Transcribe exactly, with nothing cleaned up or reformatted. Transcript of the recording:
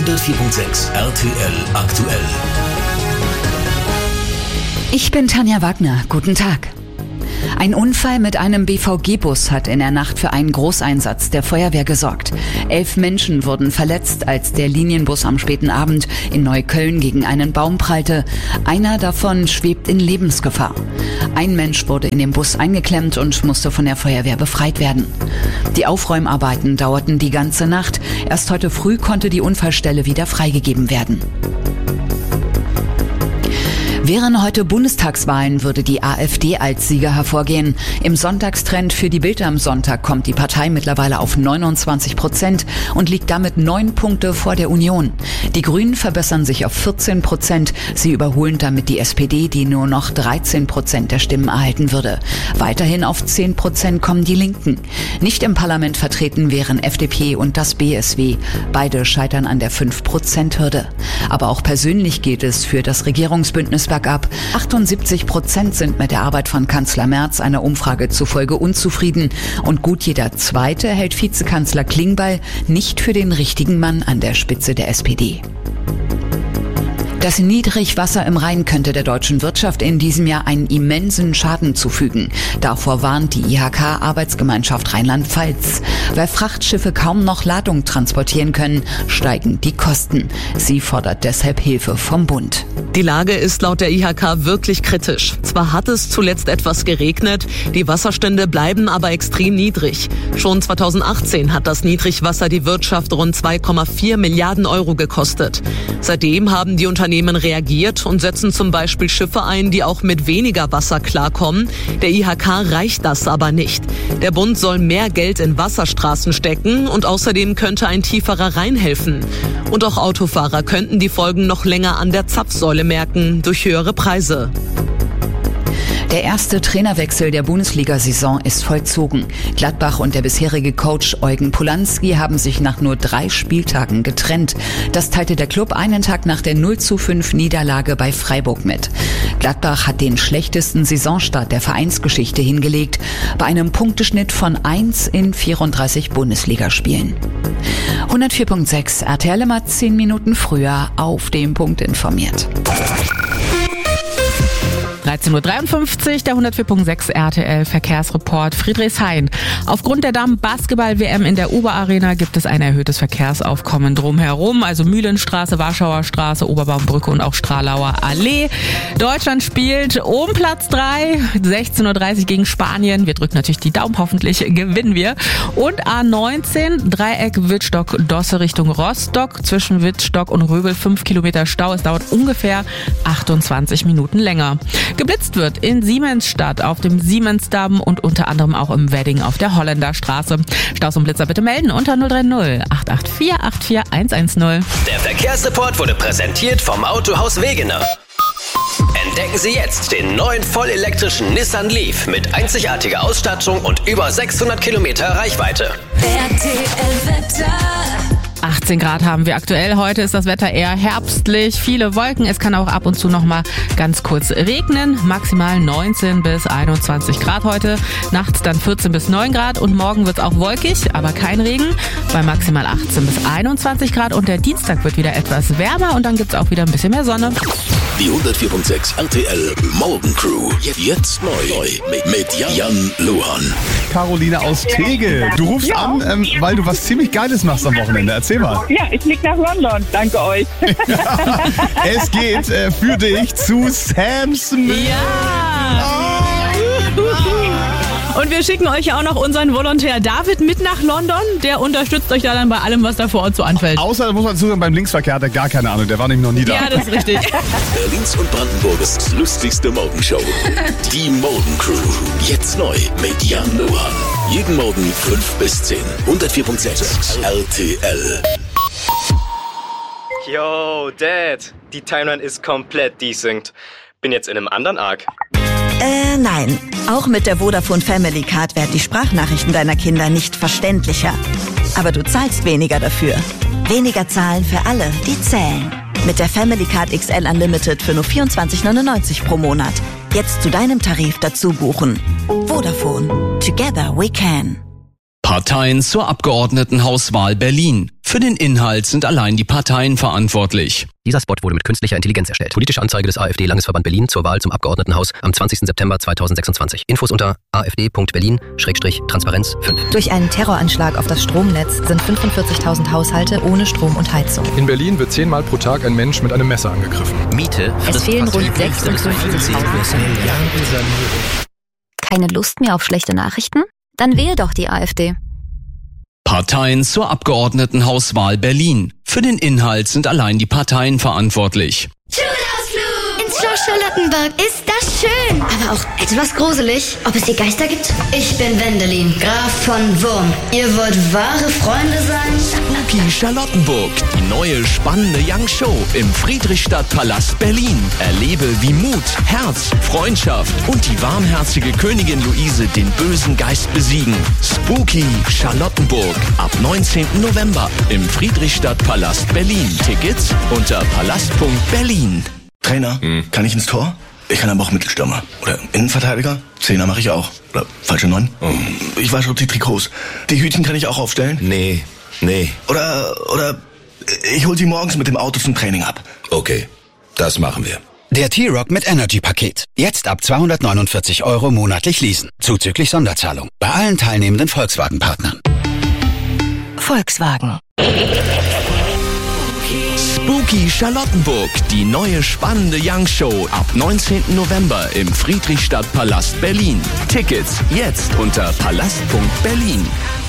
hundertvier Komma sechs R T L aktuell. Ich bin Tanja Wagner. Guten Tag. Ein Unfall mit einem B V G-Bus hat in der Nacht für einen Großeinsatz der Feuerwehr gesorgt. Elf Menschen wurden verletzt, als der Linienbus am späten Abend in Neukölln gegen einen Baum prallte. Einer davon schwebt in Lebensgefahr. Ein Mensch wurde in den Bus eingeklemmt und musste von der Feuerwehr befreit werden. Die Aufräumarbeiten dauerten die ganze Nacht. Erst heute früh konnte die Unfallstelle wieder freigegeben werden. Wären heute Bundestagswahlen, würde die AfD als Sieger hervorgehen. Im Sonntagstrend für die Bild am Sonntag kommt die Partei mittlerweile auf neunundzwanzig Prozent und liegt damit neun Punkte vor der Union. Die Grünen verbessern sich auf vierzehn Prozent. Sie überholen damit die S P D, die nur noch dreizehn Prozent der Stimmen erhalten würde. Weiterhin auf zehn Prozent kommen die Linken. Nicht im Parlament vertreten wären F D P und das B S W. Beide scheitern an der fünf Prozent Hürde. Aber auch persönlich geht es für das Regierungsbündnis ab. achtundsiebzig Prozent sind mit der Arbeit von Kanzler Merz einer Umfrage zufolge unzufrieden. Und gut jeder Zweite hält Vizekanzler Klingbeil nicht für den richtigen Mann an der Spitze der S P D. Das Niedrigwasser im Rhein könnte der deutschen Wirtschaft in diesem Jahr einen immensen Schaden zufügen. Davor warnt die I H K-Arbeitsgemeinschaft Rheinland-Pfalz. Weil Frachtschiffe kaum noch Ladung transportieren können, steigen die Kosten. Sie fordert deshalb Hilfe vom Bund. Die Lage ist laut der I H K wirklich kritisch. Zwar hat es zuletzt etwas geregnet, die Wasserstände bleiben aber extrem niedrig. Schon zweitausendachtzehn hat das Niedrigwasser die Wirtschaft rund zwei Komma vier Milliarden Euro gekostet. Seitdem haben die Unternehmen reagiert und setzen zum Beispiel Schiffe ein, die auch mit weniger Wasser klarkommen. Der I H K reicht das aber nicht. Der Bund soll mehr Geld in Wasserstraßen stecken und außerdem könnte ein tieferer Rhein helfen. Und auch Autofahrer könnten die Folgen noch länger an der Zapfsäule merken, durch höhere Preise. Der erste Trainerwechsel der Bundesliga-Saison ist vollzogen. Gladbach und der bisherige Coach Eugen Polanski haben sich nach nur drei Spieltagen getrennt. Das teilte der Club einen Tag nach der null zu fünf Niederlage bei Freiburg mit. Gladbach hat den schlechtesten Saisonstart der Vereinsgeschichte hingelegt, bei einem Punkteschnitt von eins in vierunddreißig Bundesligaspielen. hundertvier Komma sechs R T L immer zehn Minuten früher auf dem Punkt informiert. dreizehn Uhr dreiundfünfzig, der hundertvier Komma sechs R T L Verkehrsreport Friedrichshain. Aufgrund der Damen-Basketball-W M in der Oberarena gibt es ein erhöhtes Verkehrsaufkommen drumherum, also Mühlenstraße, Warschauer Straße, Oberbaumbrücke und auch Stralauer Allee. Deutschland spielt um Platz drei, sechzehn Uhr dreißig gegen Spanien. Wir drücken natürlich die Daumen, hoffentlich gewinnen wir. Und A neunzehn, Dreieck Wittstock-Dosse Richtung Rostock, zwischen Wittstock und Röbel fünf Kilometer Stau. Es dauert ungefähr achtundzwanzig Minuten länger. Geblitzt wird in Siemensstadt auf dem Siemensdamm und unter anderem auch im Wedding auf der Holländerstraße. Staus und Blitzer bitte melden unter null drei null acht acht vier acht vier eins eins null. Der Verkehrsreport wurde präsentiert vom Autohaus Wegener. Entdecken Sie jetzt den neuen vollelektrischen Nissan Leaf mit einzigartiger Ausstattung und über sechshundert Kilometer Reichweite. R T L-Wetter. achtzehn Grad haben wir aktuell. Heute ist das Wetter eher herbstlich. Viele Wolken. Es kann auch ab und zu noch mal ganz kurz regnen. Maximal neunzehn bis einundzwanzig Grad heute. Nachts dann vierzehn bis neun Grad. Und morgen wird es auch wolkig, aber kein Regen. Bei maximal achtzehn bis einundzwanzig Grad. Und der Dienstag wird wieder etwas wärmer. Und dann gibt es auch wieder ein bisschen mehr Sonne. Die hundertvier Komma sechs R T L Morgencrew. Jetzt neu mit, mit Jan Luhan. Caroline aus Tegel. Du rufst Ja. an, ähm, weil du was ziemlich Geiles machst am Wochenende. Erzähl mal. Ja, ich fliege nach London. Danke euch. Es geht äh, für dich zu Sam Smith. Und wir schicken euch ja auch noch unseren Volontär David mit nach London. Der unterstützt euch da dann bei allem, was da vor Ort so anfällt. Außer, muss man zuhören, beim Linksverkehr hat er gar keine Ahnung. Der war nämlich noch nie da. Ja, das ist richtig. Berlins und Brandenburgs lustigste Morgenshow. Die Morgencrew. Jetzt neu mit Jan Luhan. Jeden Morgen fünf bis zehn. hundertvier Komma sechs R T L. Yo, Dad. Die Timeline ist komplett desynced. Bin jetzt in einem anderen Arc. Äh, nein. Auch mit der Vodafone Family Card werden die Sprachnachrichten deiner Kinder nicht verständlicher. Aber du zahlst weniger dafür. Weniger zahlen für alle, die zählen. Mit der Family Card X L Unlimited für nur vierundzwanzig neunundneunzig pro Monat. Jetzt zu deinem Tarif dazu buchen. Vodafone. Together we can. Parteien zur Abgeordnetenhauswahl Berlin. Für den Inhalt sind allein die Parteien verantwortlich. Dieser Spot wurde mit künstlicher Intelligenz erstellt. Politische Anzeige des AfD-Landesverband Berlin zur Wahl zum Abgeordnetenhaus am zwanzigsten September zweitausendsechsundzwanzig. Infos unter a f d punkt berlin Schrägstrich Transparenz fünf. Durch einen Terroranschlag auf das Stromnetz sind fünfundvierzigtausend Haushalte ohne Strom und Heizung. In Berlin wird zehnmal pro Tag ein Mensch mit einem Messer angegriffen. Miete. Es fehlen rund sechsundfünfzigtausend. Keine Lust mehr auf schlechte Nachrichten? Dann wähle doch die AfD. Parteien zur Abgeordnetenhauswahl Berlin. Für den Inhalt sind allein die Parteien verantwortlich. Schulausflug ins Schloss Charlottenburg. Ist das schön, aber auch etwas gruselig. Ob es hier Geister gibt? Ich bin Wendelin, Graf von Wurm. Ihr wollt wahre Freunde sein? Spooky Charlottenburg, die neue spannende Young Show im Friedrichstadtpalast Berlin. Erlebe, wie Mut, Herz, Freundschaft und die warmherzige Königin Luise den bösen Geist besiegen. Spooky Charlottenburg ab neunzehnten November im Friedrichstadtpalast Berlin. Tickets unter palast punkt berlin. Trainer, hm. kann ich ins Tor? Ich kann aber auch Mittelstürmer. Oder Innenverteidiger? Zehner mache ich auch. Oder falsche Neun? Hm. Ich wasche auch die Trikots. Die Hütchen kann ich auch aufstellen? Nee, nee. Oder, oder ich hol sie morgens mit dem Auto zum Training ab. Okay, das machen wir. Der T-Rock mit Energy-Paket. Jetzt ab zweihundertneunundvierzig Euro monatlich leasen. Zuzüglich Sonderzahlung. Bei allen teilnehmenden Volkswagen-Partnern. Volkswagen. Spooky Charlottenburg, die neue spannende Young Show ab neunzehnten November im Friedrichstadtpalast Berlin. Tickets jetzt unter palast punkt berlin.